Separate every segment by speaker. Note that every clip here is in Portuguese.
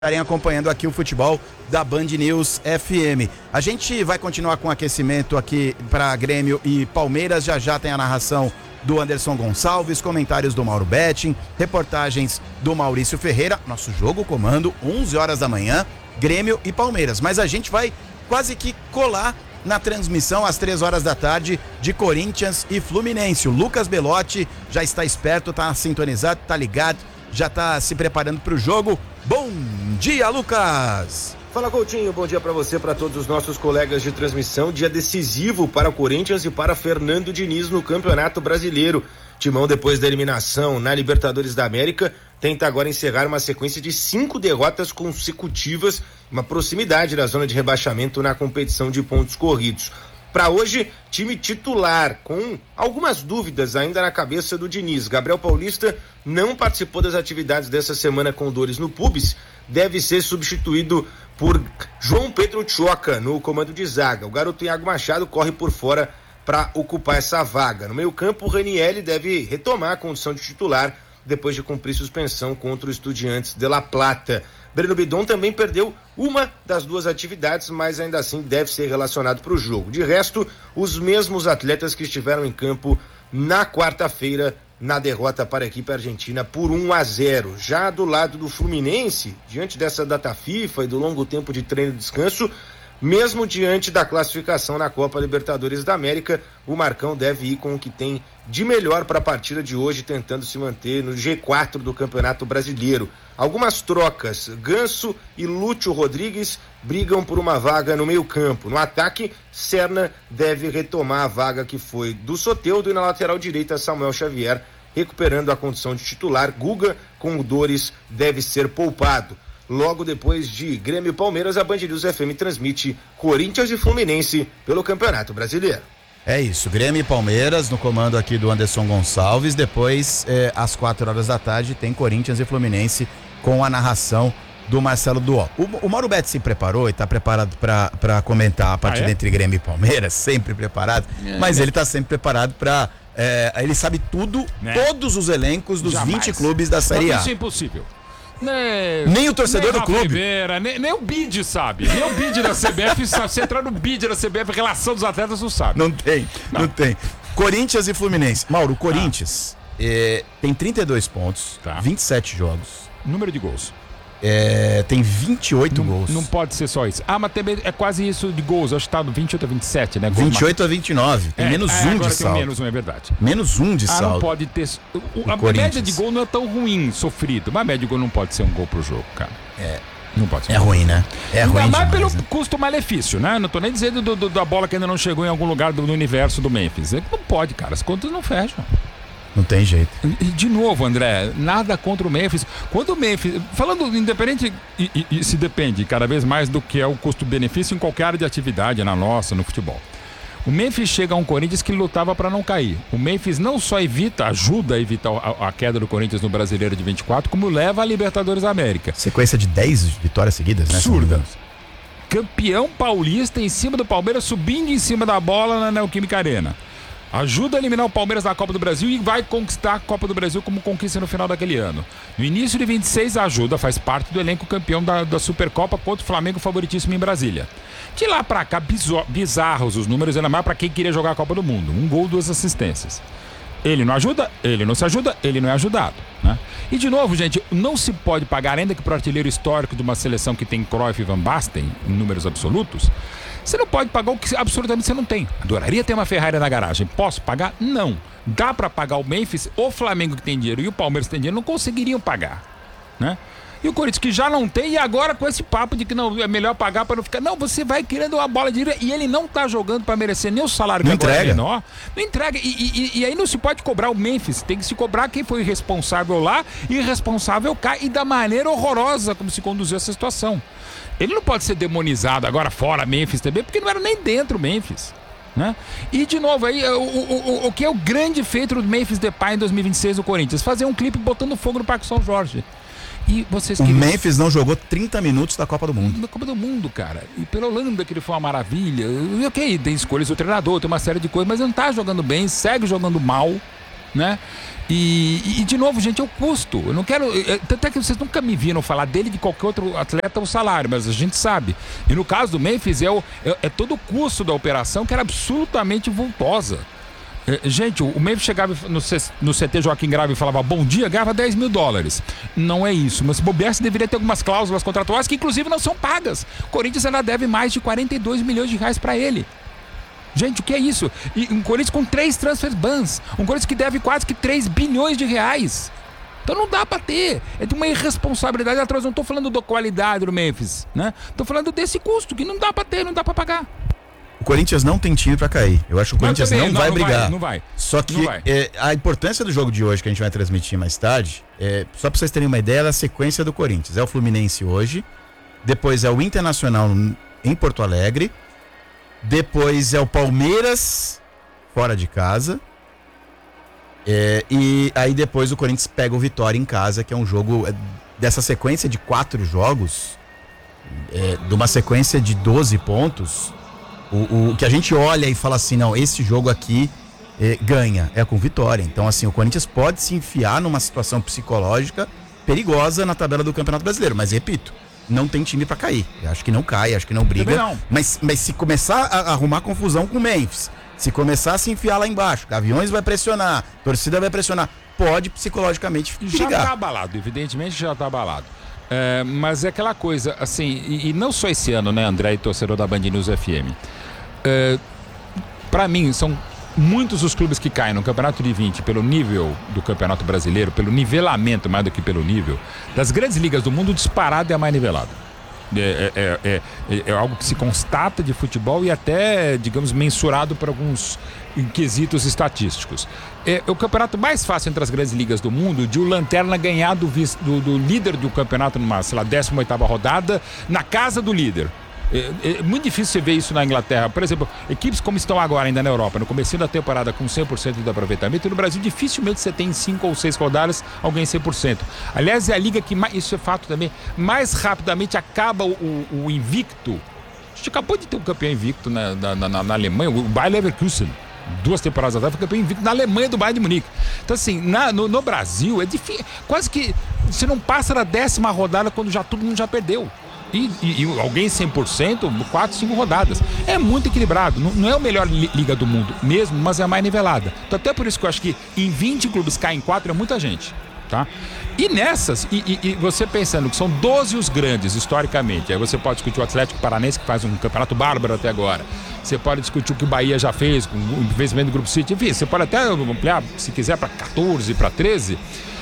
Speaker 1: estarem acompanhando aqui o futebol da Band News FM. A gente vai continuar com aquecimento aqui para Grêmio e Palmeiras. Já tem a narração do Anderson Gonçalves, comentários do Mauro Betting, reportagens do Maurício Ferreira. Nosso jogo comando 11 horas da manhã, Grêmio e Palmeiras. Mas a gente vai quase que colar na transmissão às 3 horas da tarde de Corinthians e Fluminense. O Lucas Belotti já está esperto, está sintonizado, está ligado, já está se preparando para o jogo. Bom dia, Lucas!
Speaker 2: Fala, Coutinho, bom dia para você, para todos os nossos colegas de transmissão. Dia decisivo para o Corinthians e para Fernando Diniz no Campeonato Brasileiro. Timão, depois da eliminação na Libertadores da América, tenta agora encerrar uma sequência de 5 derrotas consecutivas, uma proximidade da zona de rebaixamento na competição de pontos corridos. Para hoje, time titular, com algumas dúvidas ainda na cabeça do Diniz. Gabriel Paulista não participou das atividades dessa semana com dores no pubis, deve ser substituído por João Pedro Tchoca no comando de zaga. O garoto Iago Machado corre por fora para ocupar essa vaga. No meio-campo, o Ranieri deve retomar a condição de titular depois de cumprir suspensão contra o Estudiantes de La Plata. Breno Bidon também perdeu uma das 2 atividades, mas ainda assim deve ser relacionado para o jogo. De resto, os mesmos atletas que estiveram em campo na quarta-feira na derrota para a equipe argentina por 1-0. Já do lado do Fluminense, diante dessa data FIFA e do longo tempo de treino e descanso, mesmo diante da classificação na Copa Libertadores da América, o Marcão deve ir com o que tem de melhor para a partida de hoje, tentando se manter no G4 do Campeonato Brasileiro. Algumas trocas: Ganso e Lúcio Rodrigues brigam por uma vaga no meio-campo. No ataque, Serna deve retomar a vaga que foi do Soteldo, e na lateral direita, Samuel Xavier, recuperando a condição de titular. Guga, com dores, deve ser poupado. Logo depois de Grêmio e Palmeiras, a Band News FM transmite Corinthians e Fluminense pelo Campeonato Brasileiro.
Speaker 1: É isso, Grêmio e Palmeiras no comando aqui do Anderson Gonçalves. Depois, às 4 horas da tarde, tem Corinthians e Fluminense com a narração do Marcelo Duó. O Mauro Betti se preparou e está preparado para comentar a partida entre Grêmio e Palmeiras, sempre preparado, mas ele está sempre preparado para... ele sabe tudo, todos os elencos dos 20 clubes da Série A.
Speaker 3: Isso é impossível.
Speaker 1: Nem o torcedor do clube.
Speaker 3: Ribeira, nem o BID sabe. Nem o BID da CBF sabe. Se entrar no BID da CBF, relação dos atletas, não sabe.
Speaker 1: Não tem. Corinthians e Fluminense. Mauro, o Corinthians tem 32 pontos, 27 jogos.
Speaker 3: Número de gols.
Speaker 1: Tem 28 gols.
Speaker 3: Não pode ser só isso. Mas também é quase isso de gols. Acho que tá do 28 a 27, né?
Speaker 1: 28 a 29. Tem menos 1 de saldo.
Speaker 3: Tem menos 1, é verdade.
Speaker 1: Menos 1 de saldo.
Speaker 3: Não pode ter... A média de gol não é tão ruim, sofrido. Mas a média de gol não pode ser um gol pro jogo, cara. Não pode ser.
Speaker 1: É ruim, né? É ruim
Speaker 3: demais,
Speaker 1: demais,
Speaker 3: pelo custo-malefício, né? Não tô nem dizendo da bola que ainda não chegou em algum lugar do universo do Memphis. Não pode, cara. As contas não fecham.
Speaker 1: Não tem jeito.
Speaker 3: E de novo, André, nada contra o Memphis. Quando o Memphis, falando independente, e se depende cada vez mais do que é o custo-benefício em qualquer área de atividade, na nossa, no futebol. O Memphis chega a um Corinthians que lutava para não cair. O Memphis não só ajuda a evitar a queda do Corinthians no Brasileiro de 24, como leva a Libertadores da América.
Speaker 1: Sequência de 10 vitórias seguidas, né?
Speaker 3: Absurda. Campeão paulista em cima do Palmeiras, subindo em cima da bola na Neoquímica Arena. Ajuda a eliminar o Palmeiras da Copa do Brasil e vai conquistar a Copa do Brasil como conquista no final daquele ano. No início de 26, ajuda, faz parte do elenco campeão da Supercopa contra o Flamengo, favoritíssimo em Brasília. De lá pra cá, bizarros os números, ainda mais pra quem queria jogar a Copa do Mundo. 1 gol, 2 assistências. Ele não ajuda, ele não se ajuda, ele não é ajudado, né? E de novo, gente, não se pode pagar, ainda que pro artilheiro histórico de uma seleção que tem Cruyff e Van Basten, em números absolutos, você não pode pagar o que absolutamente você não tem. Adoraria ter uma Ferrari na garagem. Posso pagar? Não. Dá pra pagar o Memphis, o Flamengo que tem dinheiro e o Palmeiras que tem dinheiro não conseguiriam pagar, né? E o Corinthians que já não tem, e agora com esse papo de que não é melhor pagar para não ficar... Não, você vai querendo uma bola de dinheiro e ele não tá jogando para merecer nem o salário que agora é menor. Não entrega. E aí não se pode cobrar o Memphis, tem que se cobrar quem foi irresponsável lá, e irresponsável cá, e da maneira horrorosa como se conduziu essa situação. Ele não pode ser demonizado agora fora Memphis também, porque não era nem dentro Memphis, né? E de novo aí, o que é o grande feito do Memphis Depay em 2026 do Corinthians? Fazer um clipe botando fogo no Parque São Jorge. E vocês
Speaker 1: o Memphis não jogou 30 minutos da Copa do Mundo.
Speaker 3: Da Copa do Mundo, cara. E pela Holanda, que ele foi uma maravilha. Ok, tem escolhas do treinador, tem uma série de coisas, mas ele não tá jogando bem, segue jogando mal, né? E de novo, gente, é o custo. Eu não quero. Tanto é que vocês nunca me viram falar dele de qualquer outro atleta o salário, mas a gente sabe. E no caso do Memphis, é todo o custo da operação que era absolutamente vultosa. Gente, o Memphis chegava no CT Joaquim Grave e falava bom dia, ganhava $10 mil. Não é isso, mas se bobear, você deveria ter algumas cláusulas contratuais que inclusive não são pagas. O Corinthians ainda deve mais de R$42 milhões para ele. Gente, o que é isso? E um Corinthians com 3 transfer bans, um Corinthians que deve quase que R$3 bilhões. Então não dá pra ter, é de uma irresponsabilidade atrás. Não estou falando da qualidade do Memphis, né? Estou falando desse custo que não dá pra ter, não dá pra pagar.
Speaker 1: O Corinthians não tem time pra cair. Eu acho que o Corinthians não vai brigar.
Speaker 3: Não vai.
Speaker 1: Só que a importância do jogo de hoje, que a gente vai transmitir mais tarde, só pra vocês terem uma ideia da sequência do Corinthians. É o Fluminense hoje, depois é o Internacional em Porto Alegre, depois é o Palmeiras fora de casa, e aí depois o Corinthians pega o Vitória em casa, que é um jogo dessa sequência de 4 jogos, de uma sequência de 12 pontos. O que a gente olha e fala assim, não, esse jogo aqui ganha, é com Vitória. Então assim, o Corinthians pode se enfiar numa situação psicológica perigosa na tabela do Campeonato Brasileiro, mas repito, não tem time pra cair. Eu acho que não cai, acho que não briga.
Speaker 3: Não.
Speaker 1: Mas se começar a arrumar confusão com o Memphis, se começar a se enfiar lá embaixo, Gaviões vai pressionar, torcida vai pressionar, pode psicologicamente brigar.
Speaker 3: Já tá abalado, evidentemente já tá abalado. Mas é aquela coisa, assim, e não só esse ano, né, André, e torcedor da Band News FM. Pra mim, são muitos os clubes que caem no Campeonato de 20 pelo nível do Campeonato Brasileiro, pelo nivelamento mais do que pelo nível. Das grandes ligas do mundo, disparado é a mais nivelada. É algo que se constata de futebol e até, digamos, mensurado por alguns quesitos estatísticos. É o campeonato mais fácil entre as grandes ligas do mundo de o Lanterna ganhar do líder do campeonato numa, sei lá, 18ª rodada na casa do líder. É muito difícil você ver isso na Inglaterra. Por exemplo, equipes como estão agora ainda na Europa, no começo da temporada com 100% de aproveitamento, e no Brasil dificilmente você tem em 5 ou 6 rodadas alguém 100%. Aliás, é a liga que, isso é fato também, mais rapidamente acaba o invicto. A gente acabou de ter um campeão invicto na Alemanha, o Bayer Leverkusen. 2 temporadas atrás foi campeão invicto na Alemanha do Bayern de Munique. Então assim, no Brasil é difícil, quase que você não passa da 10ª rodada quando todo mundo já perdeu. E alguém 100%, 4, 5 rodadas. É muito equilibrado. Não é a melhor liga do mundo mesmo, mas é a mais nivelada. Então até por isso que eu acho que em 20 clubes caem 4 é muita gente. Tá? E nessas, e você pensando que são 12 os grandes historicamente, aí você pode discutir o Atlético Paranaense, que faz um campeonato bárbaro até agora. Você pode discutir o que o Bahia já fez com o investimento do Grupo City. Enfim, você pode até ampliar, se quiser, para 14, para 13.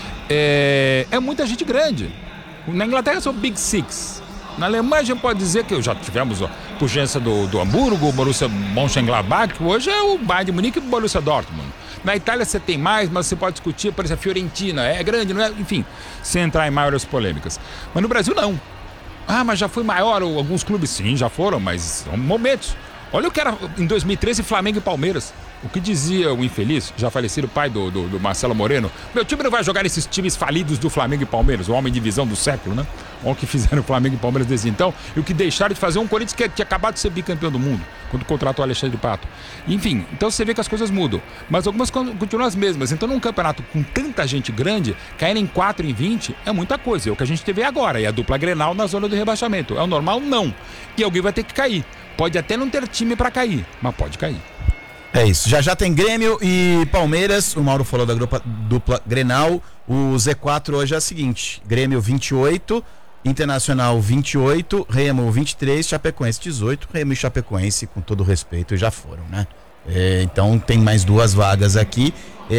Speaker 3: É muita gente grande. Na Inglaterra são Big Six. Na Alemanha a gente pode dizer que já tivemos a pujança do Hamburgo, o Borussia Mönchengladbach, que hoje é o Bayern de Munique e o Borussia Dortmund. Na Itália você tem mais, mas você pode discutir, por exemplo, a Fiorentina, é grande, não é? Enfim, sem entrar em maiores polêmicas. Mas no Brasil não. Mas já foi maior, alguns clubes sim, já foram, mas são momentos. Olha o que era em 2013 Flamengo e Palmeiras. O que dizia o infeliz, já falecido pai do Marcelo Moreno: meu time não vai jogar nesses times falidos do Flamengo e Palmeiras, o homem de visão do século, né? Olha o que fizeram o Flamengo e Palmeiras desde então, e o que deixaram de fazer um Corinthians que tinha acabado de ser bicampeão do mundo, quando contratou o Alexandre Pato. Enfim, então você vê que as coisas mudam, mas algumas continuam as mesmas. Então num campeonato com tanta gente grande, cair em 4 em 20 é muita coisa. É o que a gente teve agora, e a dupla Grenal na zona do rebaixamento. É o normal? Não. E alguém vai ter que cair. Pode até não ter time para cair, mas pode cair.
Speaker 1: É isso, já tem Grêmio e Palmeiras. O Mauro falou da dupla Grenal. O Z4 hoje é o seguinte: Grêmio 28, Internacional 28, Remo 23, Chapecoense 18. Remo e Chapecoense, com todo respeito, já foram, né? Então tem mais 2 vagas aqui.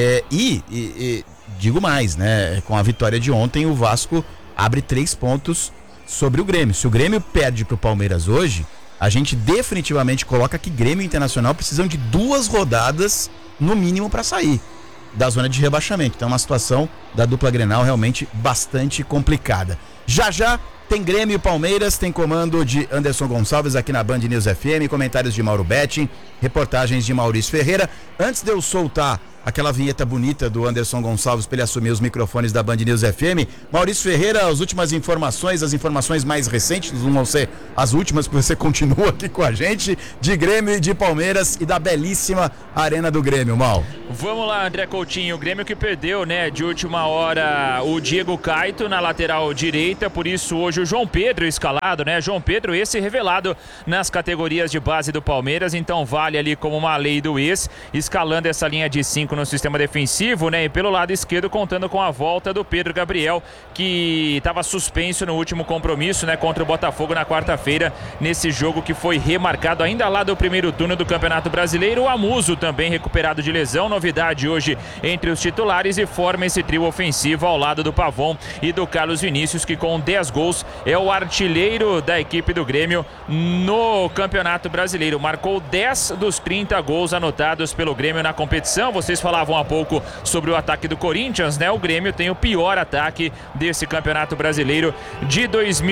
Speaker 1: E digo mais, né? Com a vitória de ontem, o Vasco abre 3 pontos sobre o Grêmio. Se o Grêmio perde pro Palmeiras hoje, a gente definitivamente coloca que Grêmio e Internacional precisam de 2 rodadas no mínimo para sair da zona de rebaixamento. Então é uma situação da dupla Grenal realmente bastante complicada. Já tem Grêmio e Palmeiras, tem comando de Anderson Gonçalves aqui na Band News FM, comentários de Mauro Betting, reportagens de Maurício Ferreira. Antes de eu soltar aquela vinheta bonita do Anderson Gonçalves para ele assumir os microfones da Band News FM. Maurício Ferreira, as últimas informações, as informações mais recentes, não vão ser as últimas, porque você continua aqui com a gente, de Grêmio e de Palmeiras e da belíssima Arena do Grêmio, Mal.
Speaker 4: Vamos lá, André Coutinho, o Grêmio que perdeu, né, de última hora o Diego Caito na lateral direita, por isso hoje o João Pedro escalado, né, João Pedro esse revelado nas categorias de base do Palmeiras, então vale ali como uma lei do ex, escalando essa linha de 5 no sistema defensivo, né, e pelo lado esquerdo contando com a volta do Pedro Gabriel, que estava suspenso no último compromisso, né, contra o Botafogo na quarta-feira, nesse jogo que foi remarcado ainda lá do primeiro turno do Campeonato Brasileiro. O Amuso também recuperado de lesão, novidade hoje entre os titulares, e forma esse trio ofensivo ao lado do Pavon e do Carlos Vinícius, que com 10 gols é o artilheiro da equipe do Grêmio no Campeonato Brasileiro. Marcou 10 dos 30 gols anotados pelo Grêmio na competição. Vocês falavam há pouco sobre o ataque do Corinthians, né? O Grêmio tem o pior ataque desse Campeonato Brasileiro de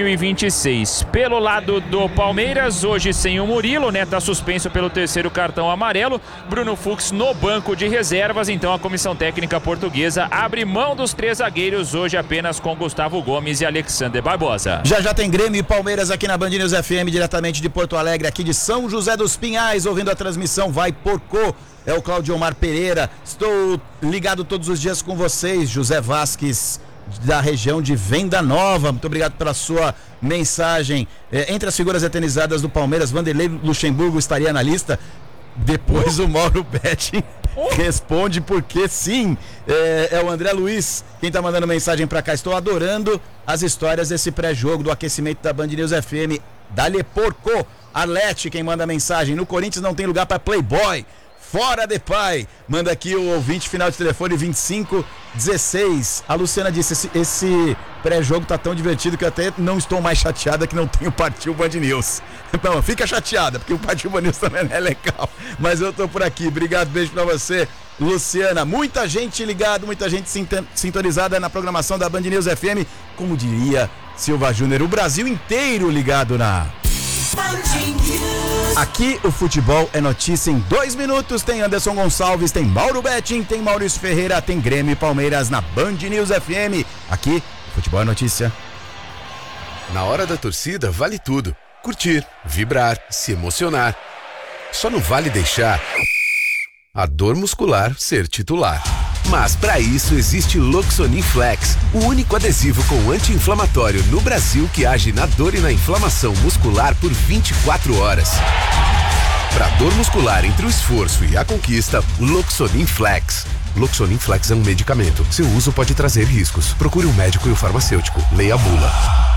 Speaker 4: 2026. Pelo lado do Palmeiras, hoje sem o Murilo, né? Tá suspenso pelo terceiro cartão amarelo. Bruno Fux no banco de reservas, então a comissão técnica portuguesa abre mão dos 3 zagueiros hoje apenas com Gustavo Gomes e Alexander Barbosa.
Speaker 1: Já tem Grêmio e Palmeiras aqui na Band News FM, diretamente de Porto Alegre, aqui de São José dos Pinhais, ouvindo a transmissão Vai Porco. É o Claudio Omar Pereira, estou ligado todos os dias com vocês, José Vasques, da região de Venda Nova, muito obrigado pela sua mensagem. Entre as figuras eternizadas do Palmeiras, Vanderlei Luxemburgo estaria na lista. Depois o Mauro Betti responde porque sim. É o André Luiz quem tá mandando mensagem pra cá. Estou adorando as histórias desse pré-jogo do aquecimento da Band News FM. Dale Porco. Arlete quem manda mensagem. No Corinthians não tem lugar pra Playboy. Fora de pai. Manda aqui o ouvinte, final de telefone 2516. A Luciana disse, esse pré-jogo tá tão divertido que eu até não estou mais chateada que não tenho Partiu Band News. Não, fica chateada, porque o Partiu Band News também é legal. Mas eu tô por aqui. Obrigado, beijo pra você, Luciana. Muita gente ligada, muita gente sintonizada na programação da Band News FM. Como diria Silva Júnior, o Brasil inteiro ligado na... Aqui o futebol é notícia em 2 minutos. Tem Anderson Gonçalves, tem Mauro Betting, tem Maurício Ferreira, tem Grêmio e Palmeiras na Band News FM. Aqui o futebol é notícia.
Speaker 5: Na hora da torcida vale tudo: curtir, vibrar, se emocionar. Só não vale deixar a dor muscular ser titular. Mas para isso existe Loxonin Flex, o único adesivo com anti-inflamatório no Brasil que age na dor e na inflamação muscular por 24 horas. Para dor muscular entre o esforço e a conquista, Loxonin Flex. Loxonin Flex é um medicamento. Seu uso pode trazer riscos. Procure um médico e o farmacêutico. Leia a bula.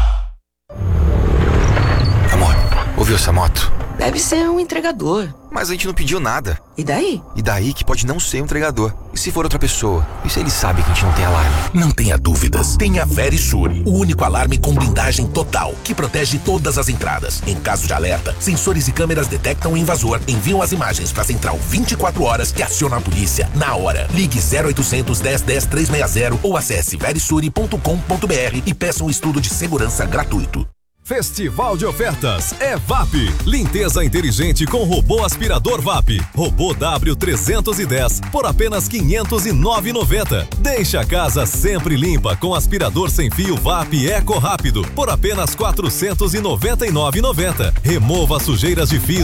Speaker 6: Amor, ouviu essa moto?
Speaker 7: Deve ser um entregador.
Speaker 6: Mas a gente não pediu nada.
Speaker 7: E daí?
Speaker 6: E daí que pode não ser um entregador. E se for outra pessoa? E se ele sabe que a gente não tem alarme?
Speaker 8: Não tenha dúvidas. Tenha Verisur, o único alarme com blindagem total, que protege todas as entradas. Em caso de alerta, sensores e câmeras detectam o invasor, enviam as imagens para a central 24 horas que aciona a polícia na hora. Ligue 0800 10 10 360 ou acesse verisure.com.br e peça um estudo de segurança gratuito.
Speaker 9: Festival de ofertas é VAP. Limpeza inteligente com robô aspirador VAP. Robô W310 por apenas R$ 509,90. Deixe a casa sempre limpa com aspirador sem fio VAP Eco Rápido por apenas R$ 499,90. Remova sujeiras de fio